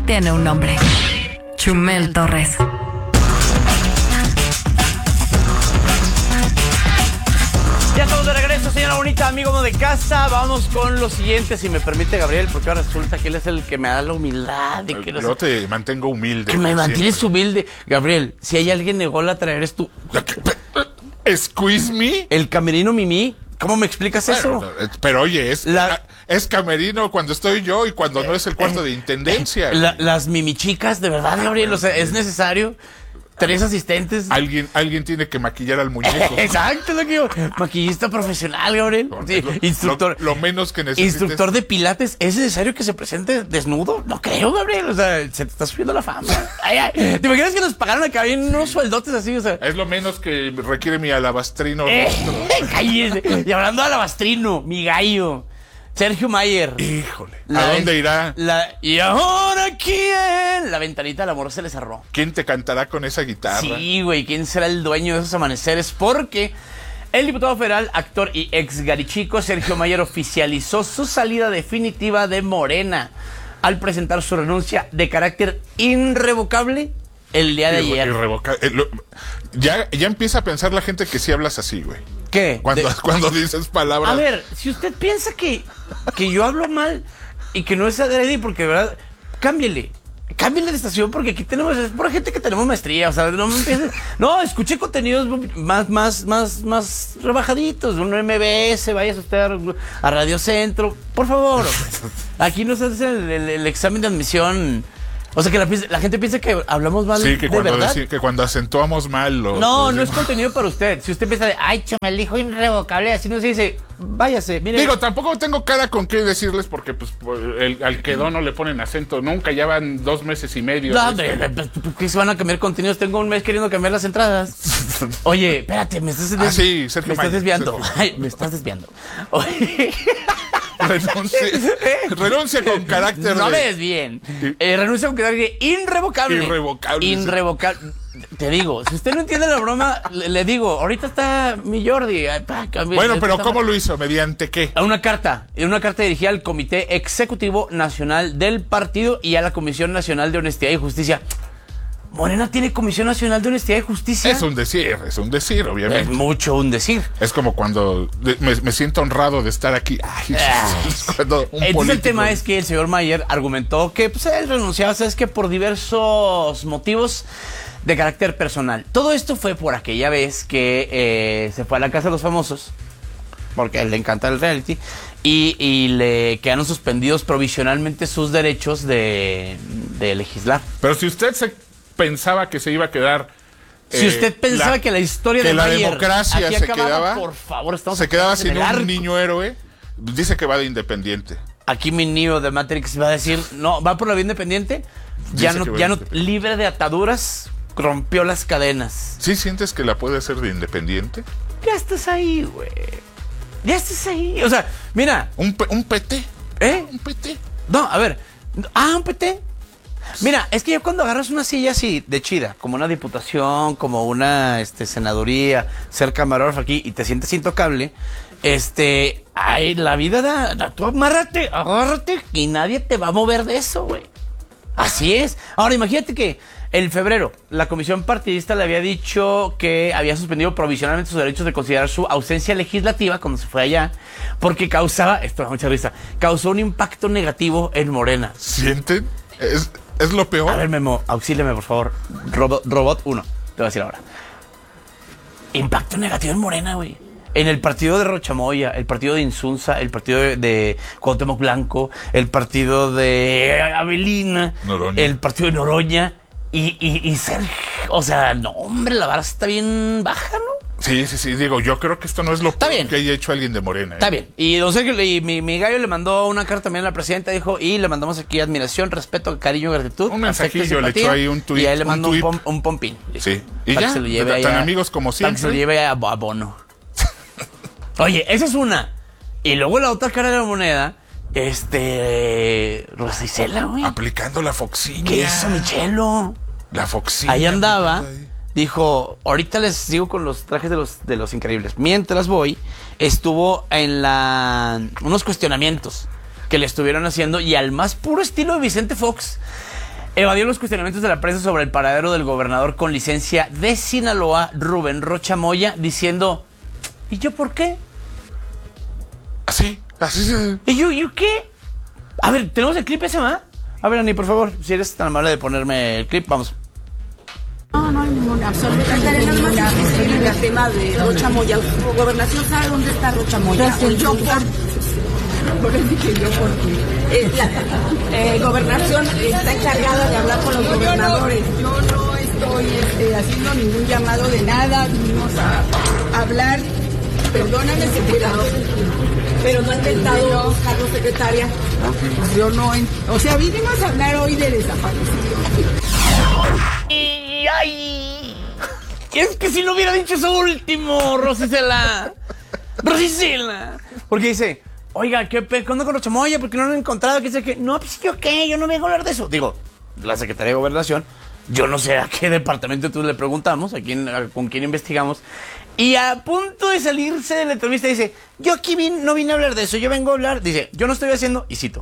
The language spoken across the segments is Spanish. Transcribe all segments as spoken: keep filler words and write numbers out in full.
tiene un nombre. Chumel Torres. Ya estamos de regreso, señora bonita, amigo de casa. Vamos con lo siguiente, si me permite, Gabriel, porque ahora resulta que él es el que me da la humildad. De que Yo no te mantengo humilde. Que me mantienes siempre. humilde. Gabriel, si hay alguien ególatra, eres tú. ¿Squeeze me? El camerino Mimi. ¿Cómo me explicas eso? Bueno, pero oye, es, La- es camerino cuando estoy yo y cuando no es el cuarto de intendencia. La- las mimichicas, de verdad, Gabriel, o sea, es necesario. Tres asistentes. Alguien, alguien tiene que maquillar al muñeco. Exacto, lo que yo. Maquillista profesional, Gabriel. Sí, Lo- instructor. Lo, lo menos que necesites. Instructor de pilates, ¿es necesario que se presente desnudo? No creo, Gabriel. O sea, se te está subiendo la fama. Ay, ay. ¿Te imaginas que nos pagaron acá bien unos sueldotes así? O sea. Es lo menos que requiere mi alabastrino Eh, rostro. cállese. Y hablando de alabastrino, mi gallo, Sergio Mayer. Híjole. La ¿A ven- dónde irá? La, ¿Y ahora quién? La ventanita del amor se le cerró. ¿Quién te cantará con esa guitarra? Sí, güey, ¿quién será el dueño de esos amaneceres? Porque el diputado federal, actor y ex garichico Sergio Mayer oficializó su salida definitiva de Morena al presentar su renuncia de carácter irrevocable el día de Irre- ayer. irrevoca- eh, lo- ya, ya empieza a pensar la gente que sí hablas así, güey. ¿Qué? Cuando, De- cuando dices palabras. A ver, si usted piensa que, que yo hablo mal y que no es adrede, porque de verdad, cámbiele. Cámbiale de estación porque aquí tenemos, es por gente que tenemos maestría, o sea, no me empieces. No, escuche contenidos más, más, más, más rebajaditos, un M B S, vaya a usted a Radio Centro, por favor. Aquí nos hace el, el- el examen de admisión. O sea, que la, la gente piensa que hablamos mal Sí, que de cuando, verdad. deci- que cuando acentuamos mal lo, No, lo no es decimos. contenido para usted. Si usted piensa de, ay, Chumel dijo irrevocable, así no se dice, váyase, mire. Digo, tampoco tengo cara con qué decirles porque pues por el, al quedó no le ponen acento nunca, ya van dos meses y medio. No, Este, hombre, ¿por qué se van a cambiar contenidos? Tengo un mes queriendo cambiar las entradas. Oye, espérate, me estás, des- Ah, sí, Sergio me estás Mayer, desviando. Sergio. Ay, me estás desviando. Oye, renuncia, renuncia con carácter no de- me desvíen. Eh, renuncia con carácter irrevocable. Irrevocable, sí. Irrevocable. Te digo, si usted no entiende la broma, le, le digo, ahorita está mi Jordi. Ay, pa, cambie- Bueno, pero está- ¿cómo lo hizo? ¿Mediante qué? A una carta, en una carta dirigida al Comité Ejecutivo Nacional del Partido y a la Comisión Nacional de Honestidad y Justicia. Morena tiene Comisión Nacional de Honestidad y Justicia. Es un decir, es un decir, Es obviamente. mucho un decir. Es como cuando de- me, me siento honrado de estar aquí. Ay, Ah. es cuando un Entonces el político- tema es que el señor Mayer argumentó que pues, él renunciaba, ¿sabes qué? Por diversos motivos de carácter personal. Todo esto fue por aquella vez que eh, se fue a la Casa de los Famosos, porque a él le encanta el reality, y, y le quedaron suspendidos provisionalmente sus derechos de, de legislar. Pero si usted se pensaba que se iba a quedar. Si eh, usted pensaba la- que la historia que de la Mayer democracia aquí se acababa, quedaba, por favor, estamos se quedaba en sin el un arco. niño héroe, dice que va de independiente. Aquí mi niño de Matrix va a decir, no, va por la vía independiente, ya Dice no, que va ya no, independiente. libre de ataduras, rompió las cadenas. ¿Sí sientes que la puede hacer de independiente? Ya estás ahí, güey. Ya estás ahí. O sea, mira, ¿Un, P- un P T? ¿eh? ¿Un P T? No, a ver. Ah, un P T. Mira, es que ya cuando agarras una silla así de chida, como una diputación, como una este, senaduría, ser camarógrafo aquí y te sientes intocable, este, ay, la vida da, da- tú amárrate, agárrate y nadie te va a mover de eso, güey. Así es. Ahora, imagínate que en febrero la comisión partidista le había dicho que había suspendido provisionalmente sus derechos de considerar su ausencia legislativa cuando se fue allá, porque causaba, esto da mucha risa, causó un impacto negativo en Morena. ¿Sienten? Es, es lo peor. A ver, Memo, auxíliame, por favor. Robot, robot uno, te voy a decir ahora. Impacto negativo en Morena, güey. En el partido de Rochamoya, el partido de Insunza, el partido de, de Cuauhtémoc Blanco, el partido de Avelina, Noroña. el partido de Noroña y, y, y Sergio. O sea, no, hombre, la vara está bien baja, ¿no? Sí, sí, sí. Digo, yo creo que esto no es lo Está peor bien. que haya hecho alguien de Morena. ¿eh? Está bien. Y don Sergio, y mi, mi gallo le mandó una carta también a la presidenta, dijo, y le mandamos aquí admiración, respeto, cariño, gratitud. Un afecto y mensajillo, le simpatía, echó ahí un tuit, Y ahí le un mandó un, tuit. pom- un pompín. Sí. Y Para ya, que se lo lleve tan allá- amigos como Para que se lo siempre. lleve a, a Bono. Oye, esa es una. Y luego la otra cara de la moneda, este... Rosa Isela, güey. Aplicando la foxiña. ¿Qué hizo Michelo? La foxiña. Ahí andaba, aplicando ahí. dijo, ahorita les sigo con los trajes de los, de los increíbles. Mientras voy, estuvo en la unos cuestionamientos que le estuvieron haciendo y al más puro estilo de Vicente Fox, evadió los cuestionamientos de la prensa sobre el paradero del gobernador con licencia de Sinaloa, Rubén Rocha Moya, diciendo, ¿y yo por qué? Así, así se... ¿Y yo, yo qué? A ver, ¿tenemos el clip ese, ma? A ver, Ani, por favor, si eres tan amable de ponerme el clip, vamos. No, no hay ninguna, absolutamente ninguna. El tema de Rocha Moya. Gobernación sabe dónde está Rocha Moya. Yo por... Por eso dije yo porque... Eh, la eh, gobernación está encargada de hablar con los gobernadores. Yo no estoy este, haciendo ningún llamado de nada. Vinimos a hablar. Perdóname, secretario. Pero no he intentado buscarlo, secretaria. Yo no... O sea, vinimos a hablar hoy de desaparecidos. Y, ay, es que si no hubiera dicho eso último, Rosicela. Rosicela. Porque dice, oiga, ¿qué pe- onda con Rocha Moya? ¿Por qué no lo han encontrado? ¿Qué sé qué? No, pues yo qué, yo no vengo a hablar de eso. Digo, la Secretaría de Gobernación, yo no sé a qué departamento tú le preguntamos, a quién, a, con quién investigamos. Y a punto de salirse de la entrevista dice, yo aquí vin, no vine a hablar de eso, yo vengo a hablar, dice, yo no estoy haciendo, y cito,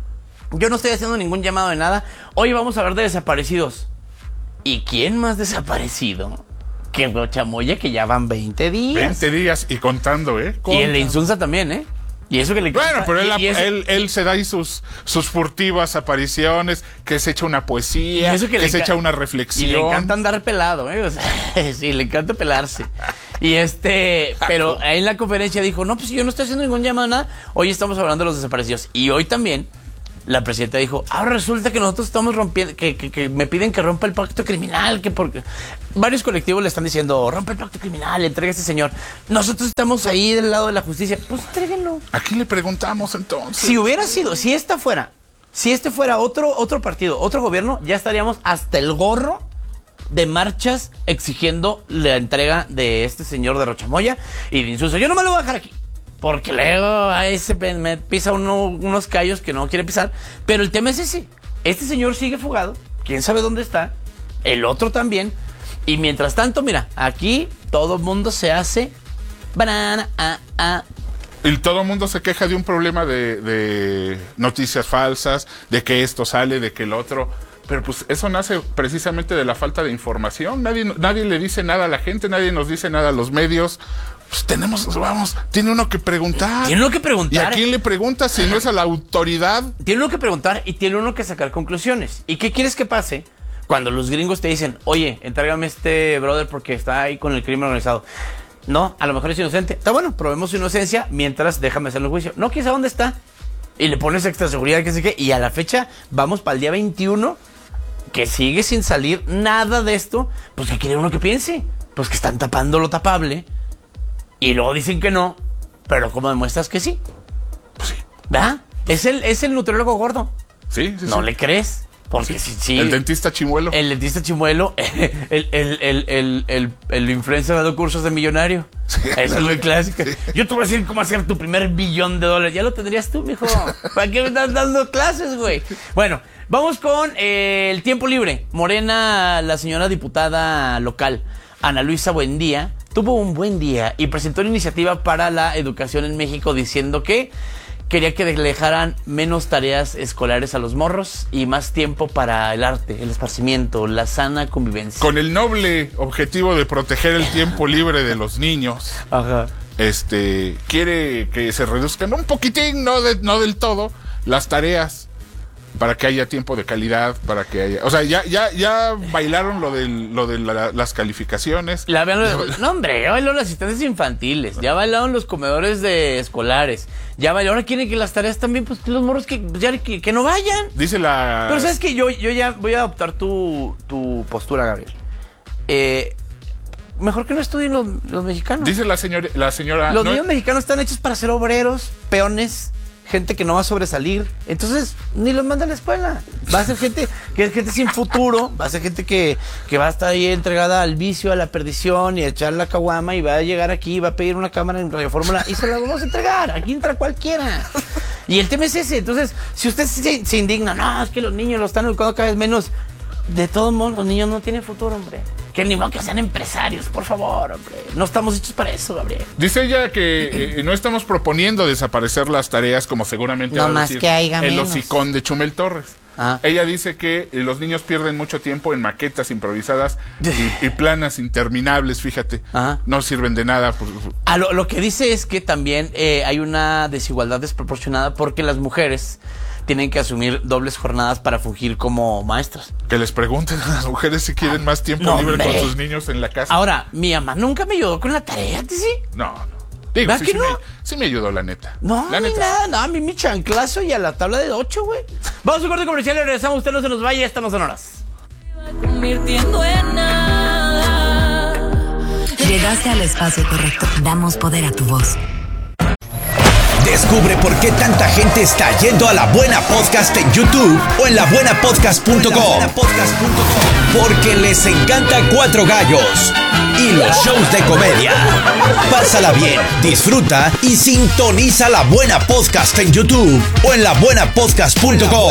yo no estoy haciendo ningún llamado de nada, hoy vamos a hablar de desaparecidos. ¿Y quién más desaparecido que Rocha Moya, que ya van veinte días? veinte días y contando, ¿eh? Y el de Insunza también, ¿eh? Y eso que le Bueno, canta, pero él, y, y eso, él, él se da ahí sus, sus furtivas apariciones, que se echa una poesía, y eso que, que se le, echa una y reflexión. le encanta andar pelado, ¿eh? O sea, sí, le encanta pelarse. Y este, pero ahí en la conferencia dijo, no, pues yo no estoy haciendo ningún llamado, nada. Hoy estamos hablando de los desaparecidos. Y hoy también la presidenta dijo, ahora resulta que nosotros estamos rompiendo, que, que, que me piden que rompa el pacto criminal, que porque varios colectivos le están diciendo, rompe el pacto criminal, entrega a este señor. Nosotros estamos ahí del lado de la justicia. Pues entréguenlo. ¿A quién le preguntamos entonces? Si hubiera sido, si esta fuera, si este fuera otro, otro partido, otro gobierno, ya estaríamos hasta el gorro de marchas exigiendo la entrega de este señor de Rocha Moya y de Insulza. Yo no me lo voy a dejar aquí, porque luego a ese me pisa uno, unos callos que no quiere pisar. Pero el tema es ese. Este señor sigue fugado. ¿Quién sabe dónde está? El otro también. Y mientras tanto, mira, aquí todo el mundo se hace banana, ah, ah. Y todo el mundo se queja de un problema de, de noticias falsas, de que esto sale, de que el otro... Pero pues eso nace precisamente de la falta de información. Nadie, nadie le dice nada a la gente, nadie nos dice nada a los medios. Pues tenemos, vamos, tiene uno que preguntar. Tiene uno que preguntar. ¿Y a quién le pregunta si no es a la autoridad? Tiene uno que preguntar y tiene uno que sacar conclusiones. ¿Y qué quieres que pase cuando los gringos te dicen, oye, entrégame este brother porque está ahí con el crimen organizado? No, a lo mejor es inocente. Está bueno, probemos su inocencia mientras déjame hacerle el juicio. No, ¿quién sabe dónde está? Y le pones extra seguridad, que sé qué. Y a la fecha, vamos para el día veintiuno, que sigue sin salir nada de esto. Pues ¿qué quiere uno que piense? Pues que están tapando lo tapable. Y luego dicen que no, pero ¿cómo demuestras que sí? Pues sí. ¿Verdad? Es el, es el nutriólogo gordo. Sí, sí, No sí. le crees. Porque sí, sí. El dentista chimuelo. El dentista chimuelo, el, el, el, el, el, el influencer dando cursos de millonario. Sí, Esa es muy clásica. sí. Yo te voy a decir cómo hacer tu primer billón de dólares. Ya lo tendrías tú, mijo. ¿Para qué me estás dando clases, güey? Bueno, vamos con eh, el tiempo libre. Morena, la señora diputada local, Ana Luisa Buendía, tuvo un buen día y presentó una iniciativa para la educación en México diciendo que quería que le dejaran menos tareas escolares a los morros y más tiempo para el arte, el esparcimiento, la sana convivencia. Con el noble objetivo de proteger el tiempo libre de los niños, Ajá. este quiere que se reduzcan un poquitín, no, de, no del todo, las tareas para que haya tiempo de calidad, para que haya... O sea, ya ya ya bailaron lo, del, lo de la, las calificaciones. La, no, hombre, ya bailaron las asistentes infantiles, ya bailaron los comedores de escolares, ya bailaron, ahora quieren que las tareas también, pues los morros que, ya, que, que no vayan. Dice la... Pero sabes que yo, yo ya voy a adoptar tu, tu postura, Gabriel. Eh, mejor que no estudien los, los mexicanos. Dice la señora... La señora Los no, niños mexicanos están hechos para ser obreros, peones, gente que no va a sobresalir. Entonces, ni los manda a la escuela. Va a ser gente que es gente sin futuro, va a ser gente que, que va a estar ahí entregada al vicio, a la perdición y a echar la caguama y va a llegar aquí, va a pedir una cámara en Radio Fórmula y se la vamos a entregar. Aquí entra cualquiera. Y el tema es ese. Entonces, si usted se, se indigna, no, es que los niños lo están educando cada vez menos. De todos modos, los niños no tienen futuro, hombre. Que ni modo que sean empresarios, por favor, hombre. No estamos hechos para eso, Gabriel. Dice ella que eh, no estamos proponiendo desaparecer las tareas como seguramente No va a más decir que haya el menos. hocicón de Chumel Torres. Ah. Ella dice que los niños pierden mucho tiempo en maquetas improvisadas y, y planas interminables, fíjate. Ajá. No sirven de nada. Pues, Ah, lo, lo que dice es que también eh, hay una desigualdad desproporcionada porque las mujeres tienen que asumir dobles jornadas para fungir como maestras. que les pregunten a las mujeres si quieren más tiempo No, libre hombre. con sus niños en la casa. Ahora, mi mamá nunca me ayudó con la tarea, ¿sí? No, no. Digo, ¿verdad sí, que sí no? Me, sí me ayudó, la neta. No, la ni neta. nada, no, a mí mi chanclazo y a la tabla de ocho, güey. Vamos a un corte comercial y regresamos, usted no se nos vaya, estamos sonoras. Convirtiendo en nada. Llegaste al espacio correcto. Damos poder a tu voz. Descubre por qué tanta gente está yendo a La Buena Podcast en YouTube o en la buena podcast punto com. Porque les encanta Cuatro Gallos y los shows de comedia. Pásala bien, disfruta y sintoniza La Buena Podcast en YouTube o en la buena podcast punto com.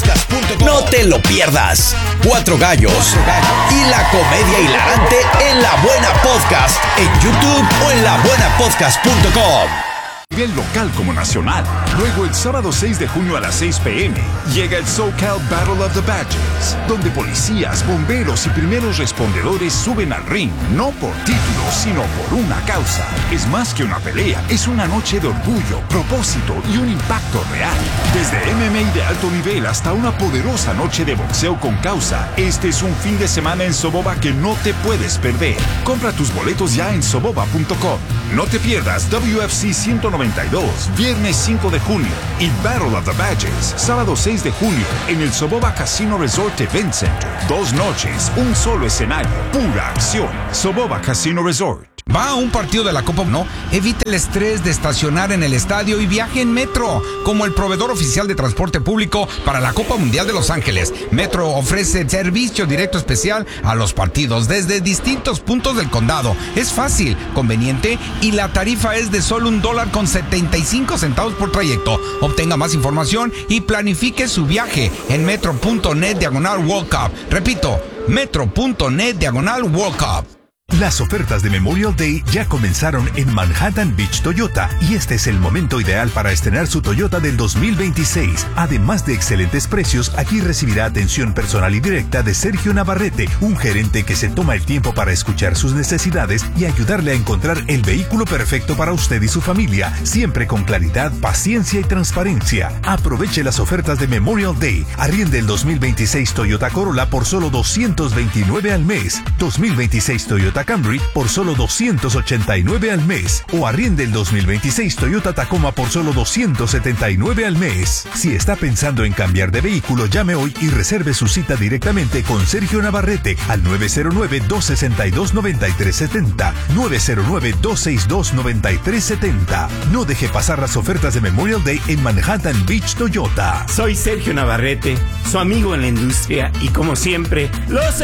No te lo pierdas. Cuatro Gallos y la comedia hilarante en La Buena Podcast en YouTube o en la buena podcast punto com. Nivel local como nacional. Luego el sábado seis de junio a las seis pm llega el SoCal Battle of the Badges, donde policías, bomberos y primeros respondedores suben al ring, no por títulos, sino por una causa. Es más que una pelea, es una noche de orgullo, propósito y un impacto real. Desde M M A de alto nivel hasta una poderosa noche de boxeo con causa, este es un fin de semana en Soboba que no te puedes perder. Compra tus boletos ya en soboba punto com. No te pierdas W F C ciento noventa y dos, viernes cinco de junio, y Battle of the Badges, sábado seis de junio, en el Soboba Casino Resort Event Center. Dos noches, un solo escenario, pura acción. Soboba Casino Resort. ¿Va a un partido de la Copa? No. Evite el estrés de estacionar en el estadio y viaje en Metro, como el proveedor oficial de transporte público para la Copa Mundial de Los Ángeles. Metro ofrece servicio directo especial a los partidos desde distintos puntos del condado. Es fácil, conveniente y la tarifa es de solo un dólar con setenta y cinco centavos por trayecto. Obtenga más información y planifique su viaje en metro punto net diagonal World Cup. Repito, metro punto net diagonal World Cup. Las ofertas de Memorial Day ya comenzaron en Manhattan Beach Toyota y este es el momento ideal para estrenar su Toyota del dos mil veintiséis. Además de excelentes precios, aquí recibirá atención personal y directa de Sergio Navarrete, un gerente que se toma el tiempo para escuchar sus necesidades y ayudarle a encontrar el vehículo perfecto para usted y su familia, siempre con claridad, paciencia y transparencia. Aproveche las ofertas de Memorial Day. Arriende el dos mil veintiséis Toyota Corolla por solo doscientos veintinueve al mes. dos mil veintiséis Toyota Camry por solo doscientos ochenta y nueve al mes o arriende el dos mil veintiséis Toyota Tacoma por solo doscientos setenta y nueve al mes. Si está pensando en cambiar de vehículo, llame hoy y reserve su cita directamente con Sergio Navarrete al nueve cero nueve, dos seis dos, nueve tres siete cero, nueve cero nueve, dos seis dos, nueve tres siete cero. No deje pasar las ofertas de Memorial Day en Manhattan Beach Toyota. Soy Sergio Navarrete, su amigo en la industria y como siempre, ¡los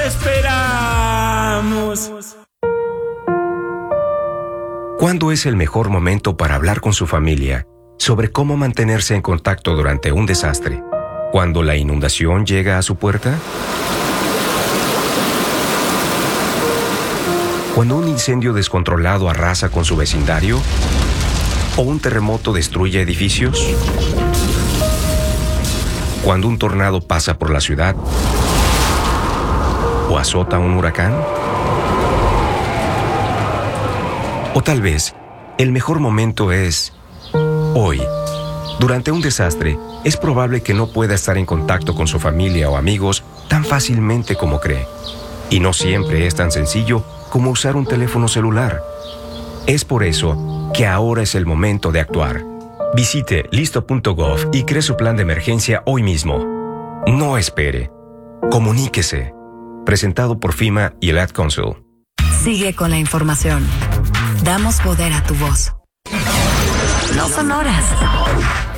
esperamos! ¿Cuándo es el mejor momento para hablar con su familia sobre cómo mantenerse en contacto durante un desastre? ¿Cuando la inundación llega a su puerta? ¿Cuando un incendio descontrolado arrasa con su vecindario? ¿O un terremoto destruye edificios? ¿Cuando un tornado pasa por la ciudad? ¿O azota un huracán? O tal vez, el mejor momento es hoy. Durante un desastre, es probable que no pueda estar en contacto con su familia o amigos tan fácilmente como cree. Y no siempre es tan sencillo como usar un teléfono celular. Es por eso que ahora es el momento de actuar. Visite listo punto gov y cree su plan de emergencia hoy mismo. No espere. Comuníquese. Presentado por FEMA y el Ad Council. Sigue con la información. Damos poder a tu voz. No son horas.